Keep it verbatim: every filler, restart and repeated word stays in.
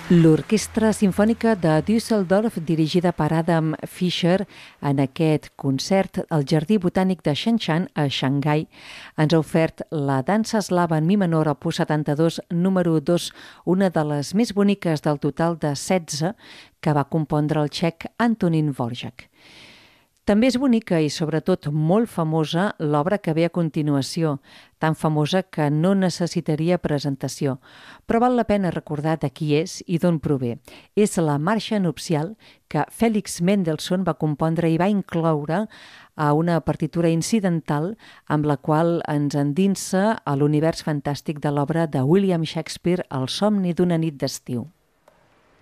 L'Orquestra Simfònica de Düsseldorf, dirigida per Adam Fischer, en aquest concert al Jardí Botànic de Shenzhen, a Xangai, ens ha ofert la dansa eslava en mi menor opus setanta-dos, número dos, una de les més boniques del total de setze que va compondre el txec Antonín Dvořák. També és bonica i, sobretot, molt famosa l'obra que ve a continuació, tan famosa que no necessitaria presentació, però val la pena recordar de qui és i d'on prové. És la marxa nupcial que Félix Mendelssohn va compondre i va incloure a una partitura incidental amb la qual ens endinsa a l'univers fantàstic de l'obra de William Shakespeare, El somni d'una nit d'estiu.